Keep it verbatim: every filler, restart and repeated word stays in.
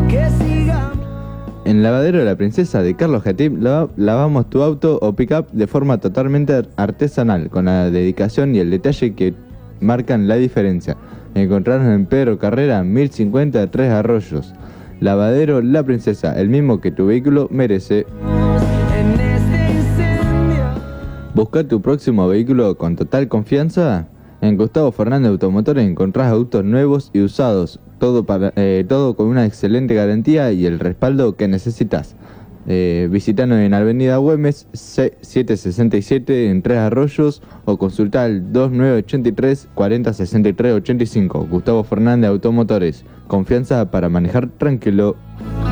En Lavadero de la Princesa de Carlos Gatip lava- lavamos tu auto o pickup de forma totalmente artesanal, con la dedicación y el detalle que marcan la diferencia. Encontrarnos en Pedro Carrera mil cincuenta de Tres Arroyos. Lavadero La Princesa, el mismo que tu vehículo merece. Busca tu próximo vehículo con total confianza. En Gustavo Fernández Automotores encontrás autos nuevos y usados, todo, para, eh, todo con una excelente garantía y el respaldo que necesitas. Eh, visitanos en Avenida Güemes setecientos sesenta y siete en Tres Arroyos o consulta al dos nueve ocho tres, cuarenta sesenta y tres ochenta y cinco. Gustavo Fernández Automotores, confianza para manejar tranquilo.